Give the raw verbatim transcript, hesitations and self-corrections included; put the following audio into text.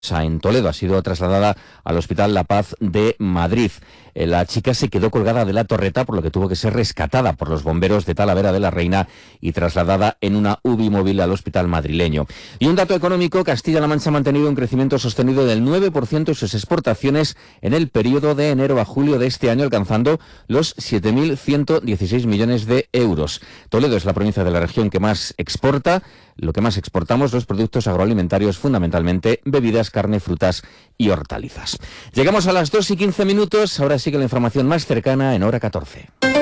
en Toledo. Ha sido trasladada al Hospital La Paz de Madrid. La chica se quedó colgada de la torreta, por lo que tuvo que ser rescatada por los bomberos de Talavera de la Reina y trasladada en una U B I móvil al hospital madrileño. Y un dato económico: Castilla-La Mancha ha mantenido un crecimiento sostenido del nueve por ciento en sus exportaciones en el periodo de enero a julio de este año, alcanzando los siete mil ciento dieciséis millones de euros. Toledo es la provincia de la región que más exporta. Lo que más exportamos, los productos agroalimentarios, fundamentalmente bebidas, carne, frutas y hortalizas. Llegamos a las dos y quince minutos, ahora sigue la información más cercana en hora catorce.